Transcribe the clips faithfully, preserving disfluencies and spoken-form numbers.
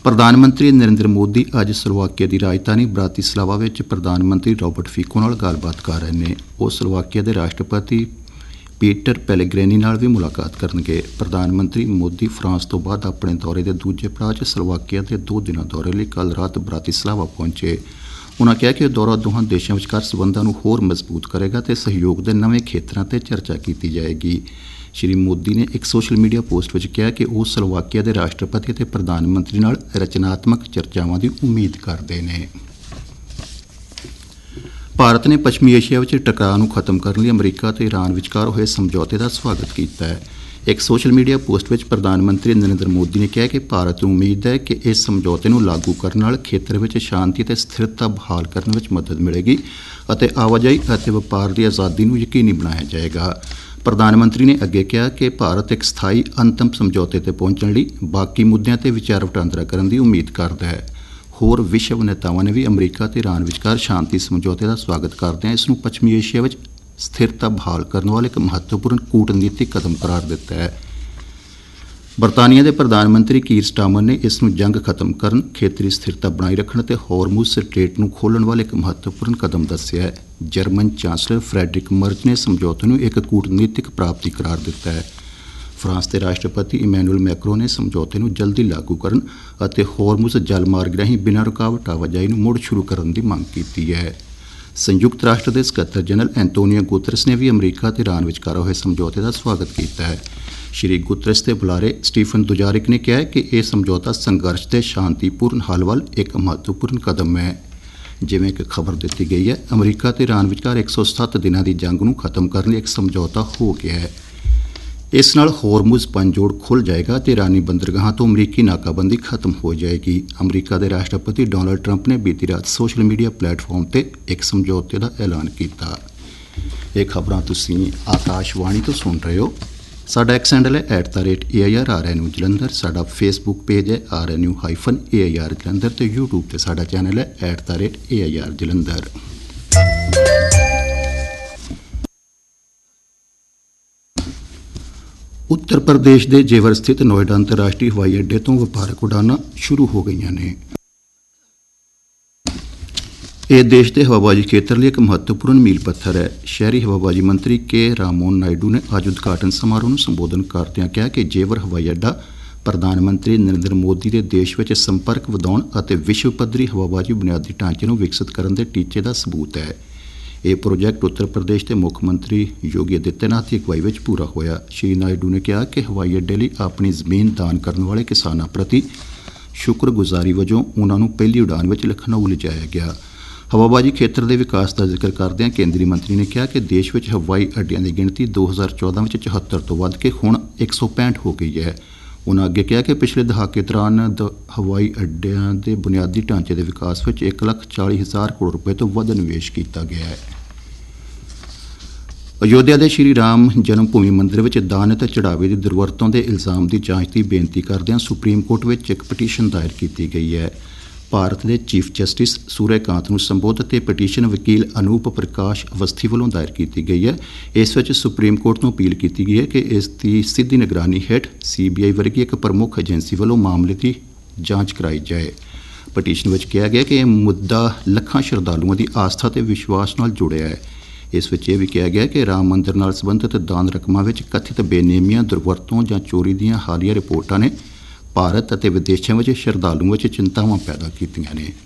प्रधानमंत्री नरेंद्र मोदी अज स्लोवाकिया की राजधानी ब्रातिस्लावा में प्रधानमंत्री रॉबर्ट फिको नाल गलबात कर रहे हैं। वो स्लोवाकिया के राष्ट्रपति पीटर पेलेग्रिनी नाल भी मुलाकात करनगे। प्रधानमंत्री मोदी फ्रांस तो बाद अपने दौरे के दूजे पड़ाव च स्लोवाकिया के दो दिनों दौरे लिए कल रात ब्रातिस्लावा पहुंचे। उन्होंने कहा कि दौरा दोहां देशों विचकार संबंधों को होर मजबूत करेगा तो सहयोग के नवे खेत्रों पर चर्चा की जाएगी। श्री मोदी ने एक सोशल मीडिया पोस्ट में कहा कि वो स्लोवाकिया के राष्ट्रपति और प्रधानमंत्री नाल रचनात्मक चर्चावां की उम्मीद करते हैं। भारत ने पश्चिमी एशिया में टकराव को खत्म करने लिए अमरीका और ईरान विचकार हुए समझौते का स्वागत किया है। एक सोशल मीडिया पोस्ट में प्रधानमंत्री नरेंद्र मोदी ने कहा कि भारत को उम्मीद है कि इस समझौते को लागू करने नाल खेतर में शांति और स्थिरता बहाल करने में मदद मिलेगी और आवाजाही और व्यापार की आज़ादी को यकीनी बनाया जाएगा। प्रधानमंत्री ने अगे कहा कि भारत एक स्थाई अंतिम समझौते पर पहुंचने लिए बाकी मुद्दों पर विचार वटांदरा करने की उम्मीद करता है। होर विश्व नेताओं ने भी अमरीका और ईरान विचकार शांति समझौते का स्वागत करते हैं इसनूं पश्चिमी एशिया में स्थिरता बहाल करने वाले एक महत्वपूर्ण कूटनीतिक कदम करार दिता है। बरतानिया के प्रधानमंत्री कीर स्टामर ने इसनूं जंग खत्म करन, खेतरी स्थिरता बनाई रखने और हॉर्मुज़ स्ट्रेट को खोलने वाले एक महत्वपूर्ण कदम दस्सिया है। जर्मन चांसलर फ्रैडरिक मर्ज ने समझौते को एक कूटनीतिक प्राप्ति करार दिता है। फ्रांस के राष्ट्रपति इमैनुअल मैक्रों ने समझौते को जल्दी लागू करन और हॉर्मुज़ जल मार्ग राहीं बिना रुकावट आवाजाही मुड़ शुरू करने की मांग की है। संयुक्त राष्ट्र के सकत्तर जनरल एंटोनियो गुतरस ने भी अमरीका और ईरान विचकार हुए समझौते का स्वागत किया है। श्री गुतरस के बुलारे स्टीफन दुजारिक ने कहा कि यह समझौता संघर्ष के शांतिपूर्ण हल वाल एक महत्वपूर्ण कदम है। जिवें एक खबर दी गई है, अमरीका और ईरान विचकार एक सौ सत्त दिनों की जंग को खत्म करने एक समझौता हो गया है। इस नाल हॉर्मुज़ पंजोड़ खुल जाएगा तो ईरानी बंदरगाहों तो अमरीकी नाकाबंदी खत्म हो जाएगी। अमरीका के राष्ट्रपति डोनाल्ड ट्रंप ने बीती रात सोशल मीडिया प्लेटफॉर्म पर एक समझौते का ऐलान किया। ये खबरां तुसीं आकाशवाणी तो सुन रहे हो। साडा एक्स हैंडल है at the rate A I R are N you Jalandhar. साडा फेसबुक पेज है are N you hyphen A I R Jalandhar तो यूट्यूब पर साडा चैनल है at the rate A I R Jalandhar. Uttar Pradesh के जेवर स्थित नोएडा अंतरराष्ट्रीय हवाई अड्डे तो व्यापारक उड़ाना शुरू हो गई ने। यह देश के हवाबाजी खेत्र लिए एक महत्वपूर्ण मील पत्थर है। शहरी हवाबाजी मंत्री के राममोहन नायडू ने आज उद्घाटन समारोह में संबोधन करते कहा कि जेवर हवाई अड्डा प्रधानमंत्री नरेंद्र मोदी के देश में संपर्क वधाउण और विश्व पद्धरी हवाबाजी बुनियादी ढांचे को विकसित करने के टीचे का सबूत है। यह प्रोजैक्ट उत्तर प्रदेश के मुख्यमंत्री योगी आदित्यनाथ की अगवाई में पूरा होया। श्री नायडू ने कहा कि हवाई अड्डे लिए अपनी जमीन दान करने वाले किसानों प्रति शुक्रगुजारी वजों उन्होंने पहली उड़ान में लखनऊ ले जाया गया। हवाबाजी खेत्र के विकास का जिक्र करदे केंद्रीय मंत्री ने कहा कि देश में हवाई अड्डिया की गिणती दो हज़ार चौदह में चौहत्तर तो वध के हुण एक सौ पैंठ हो गई है। उन्होंने अगे कहा कि पिछले दहाके दौरान हवाई अड्डिया के बुनियादी ढांचे के विकास में एक लख चाली हज़ार करोड़ रुपए तो वध निवेश किया गया है। अयोध्या के श्री राम जन्म भूमि मंदिर में दान ते चढ़ावे की दुर्वरतों के इल्जाम की जांच की बेनती करदे सुप्रीम कोर्ट में एक पटीशन दायर की गई है। भारत के चीफ जस्टिस सूर्यकांत को संबोधित पटीशन वकील अनूप प्रकाश अवस्थी वालों दायर की गई है। इस विच सुप्रीम कोर्ट को अपील की गई है कि इसकी सीधी निगरानी हेठ सी बी आई वर्गी एक प्रमुख एजेंसी वालों मामले की जांच कराई जाए। पटीशन में कहा गया कि यह मुद्दा लखां श्रद्धालुओं की आस्था और विश्वास नाल जुड़िया है। इस विच यह भी कहा गया कि राम मंदिर नाल संबंधित दान रकमां विच कथित बेनेमियां दुर्वरतों या चोरी दीयां हालिया रिपोर्टां ने भारत और विदेशों में श्रद्धालुओं में चिंतावां पैदा कीतियां ने।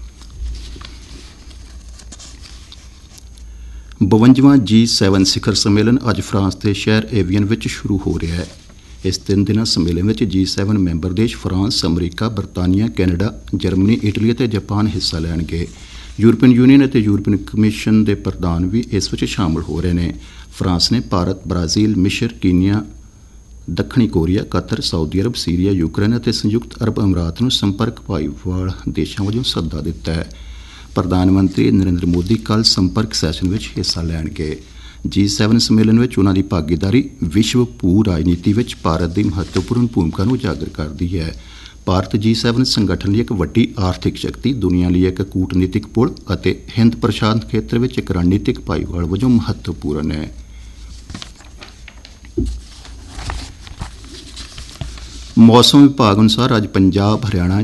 बवंजवां जी सैवन शिखर सम्मेलन अज फ्रांस के शहर एवियन में शुरू हो रहा है। इस तीन दिन सम्मेलन में जी सैवन मैंबर देश फ्रांस, अमरीका, बरतानिया, कैनेडा, जर्मनी, इटली और जापान हिस्सा लैणगे। यूरोपीयन यूनियन और यूरोपीयन कमीशन के प्रधान भी इस विच शामिल हो रहे हैं। फ्रांस ने भारत, ब्राजील, मिस्र, कीनिया, दक्षिणी कोरिया, कतर, सऊदी अरब, सीरिया, यूक्रेन और संयुक्त अरब अमीरात को संपर्क भाईवाल देशों वजों सद्दा दिता है। प्रधानमंत्री नरेंद्र मोदी कल संपर्क सैशन में हिस्सा लैणगे। जी सैवन सम्मेलन में उन्होंने भागीदारी विश्व भू राजनीति में भारत की महत्वपूर्ण भूमिका को उजागर करती है। भारत जी सैवन संगठन लिए एक वड्डी आर्थिक शक्ति, दुनिया लिए एक कूटनीतिक पुल और हिंद प्रशांत खेत्र में एक रणनीतिक भाईवाल वजों महत्वपूर्ण है। मौसम विभाग अनुसार अज पंजाब, हरियाणा,